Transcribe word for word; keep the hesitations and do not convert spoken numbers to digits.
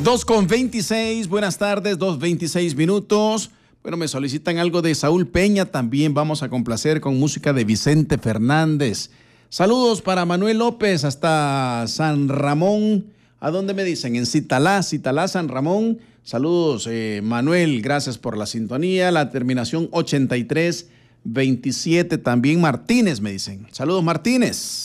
dos con veintiséis, buenas tardes, dos veintiséis minutos. Bueno, me solicitan algo de Saúl Peña, también vamos a complacer con música de Vicente Fernández. Saludos para Manuel López hasta San Ramón. ¿A dónde me dicen? En Citalá, Citalá, San Ramón. Saludos, eh, Manuel, gracias por la sintonía. La terminación ochenta y tres veintisiete, también Martínez me dicen. Saludos, Martínez.